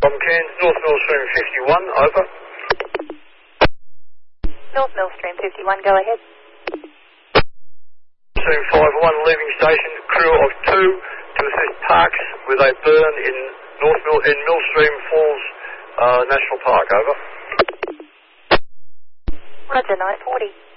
From Cairns, North Millstream 51, over. North Millstream 51, go ahead. Millstream 51, leaving station, crew of 2 to assist Parks with a burn in Millstream Falls National Park, over. Roger, 940.